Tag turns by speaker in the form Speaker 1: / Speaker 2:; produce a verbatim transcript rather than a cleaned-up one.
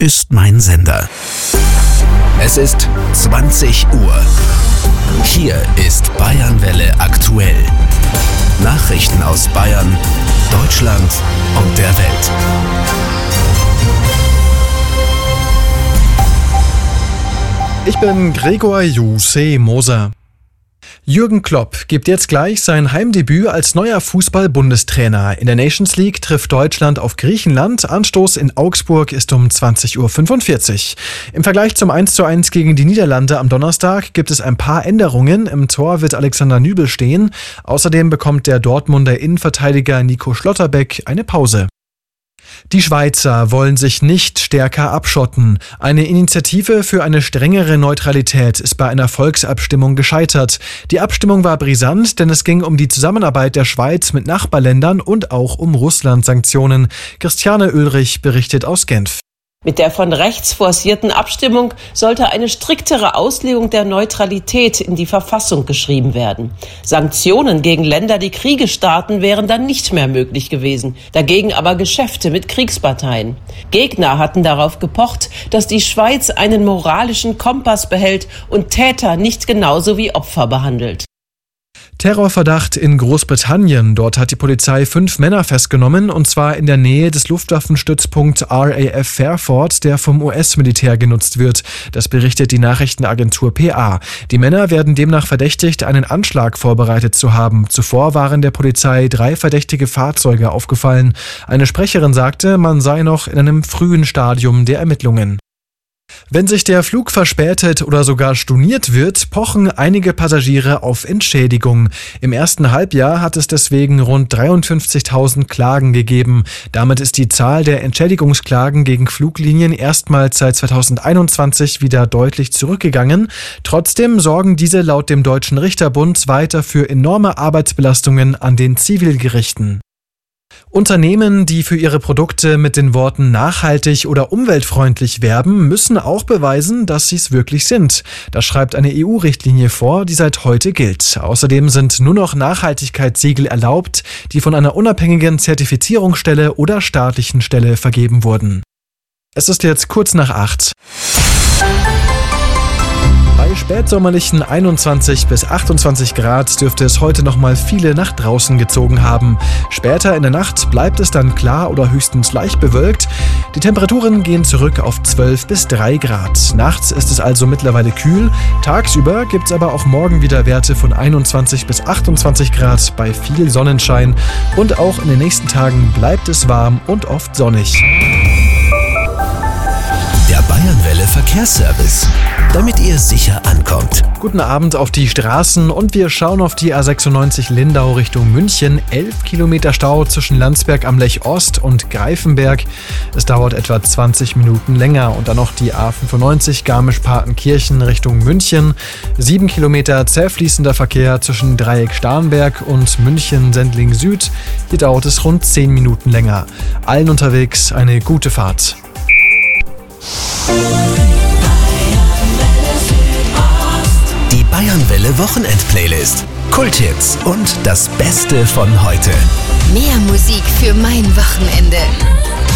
Speaker 1: ist mein Sender. Es ist zwanzig Uhr. Hier ist Bayernwelle aktuell. Nachrichten aus Bayern, Deutschland und der Welt.
Speaker 2: Ich bin Gregor Juseh Moser. Jürgen Klopp gibt jetzt gleich sein Heimdebüt als neuer Fußball-Bundestrainer. In der Nations League trifft Deutschland auf Griechenland. Anstoß in Augsburg ist um zwanzig Uhr fünfundvierzig. Im Vergleich zum eins zu eins gegen die Niederlande am Donnerstag gibt es ein paar Änderungen. Im Tor wird Alexander Nübel stehen. Außerdem bekommt der Dortmunder Innenverteidiger Nico Schlotterbeck eine Pause. Die Schweizer wollen sich nicht stärker abschotten. Eine Initiative für eine strengere Neutralität ist bei einer Volksabstimmung gescheitert. Die Abstimmung war brisant, denn es ging um die Zusammenarbeit der Schweiz mit Nachbarländern und auch um Russland-Sanktionen. Christiane Ulrich berichtet aus Genf.
Speaker 3: Mit der von rechts forcierten Abstimmung sollte eine striktere Auslegung der Neutralität in die Verfassung geschrieben werden. Sanktionen gegen Länder, die Kriege starten, wären dann nicht mehr möglich gewesen. Dagegen aber Geschäfte mit Kriegsparteien. Gegner hatten darauf gepocht, dass die Schweiz einen moralischen Kompass behält und Täter nicht genauso wie Opfer behandelt.
Speaker 2: Terrorverdacht in Großbritannien. Dort hat die Polizei fünf Männer festgenommen, und zwar in der Nähe des Luftwaffenstützpunkts R A F Fairford, der vom U S-Militär genutzt wird. Das berichtet die Nachrichtenagentur P A. Die Männer werden demnach verdächtigt, einen Anschlag vorbereitet zu haben. Zuvor waren der Polizei drei verdächtige Fahrzeuge aufgefallen. Eine Sprecherin sagte, man sei noch in einem frühen Stadium der Ermittlungen. Wenn sich der Flug verspätet oder sogar storniert wird, pochen einige Passagiere auf Entschädigung. Im ersten Halbjahr hat es deswegen rund dreiundfünfzigtausend Klagen gegeben. Damit ist die Zahl der Entschädigungsklagen gegen Fluglinien erstmals seit zweitausendeinundzwanzig wieder deutlich zurückgegangen. Trotzdem sorgen diese laut dem Deutschen Richterbund weiter für enorme Arbeitsbelastungen an den Zivilgerichten. Unternehmen, die für ihre Produkte mit den Worten nachhaltig oder umweltfreundlich werben, müssen auch beweisen, dass sie es wirklich sind. Das schreibt eine E U-Richtlinie vor, die seit heute gilt. Außerdem sind nur noch Nachhaltigkeitssiegel erlaubt, die von einer unabhängigen Zertifizierungsstelle oder staatlichen Stelle vergeben wurden. Es ist jetzt kurz nach acht. Bei spätsommerlichen einundzwanzig bis achtundzwanzig Grad dürfte es heute nochmal viele nach draußen gezogen haben. Später in der Nacht bleibt es dann klar oder höchstens leicht bewölkt. Die Temperaturen gehen zurück auf zwölf bis drei Grad. Nachts ist es also mittlerweile kühl. Tagsüber gibt es aber auch morgen wieder Werte von einundzwanzig bis achtundzwanzig Grad bei viel Sonnenschein. Und auch in den nächsten Tagen bleibt es warm und oft sonnig.
Speaker 1: Der Bayernwelle Verkehrsservice, damit ihr sicher ankommt.
Speaker 2: Guten Abend auf die Straßen, und wir schauen auf die A sechsundneunzig Lindau Richtung München. elf Kilometer Stau zwischen Landsberg am Lech Ost und Greifenberg. Es dauert etwa zwanzig Minuten länger. Und dann noch die A fünfundneunzig Garmisch-Partenkirchen Richtung München. sieben Kilometer zäh fließender Verkehr zwischen Dreieck Starnberg und München-Sendling Süd. Hier dauert es rund zehn Minuten länger. Allen unterwegs eine gute Fahrt.
Speaker 1: Die Bayernwelle Wochenend-Playlist. Kulthits und das Beste von heute.
Speaker 4: Mehr Musik für mein Wochenende.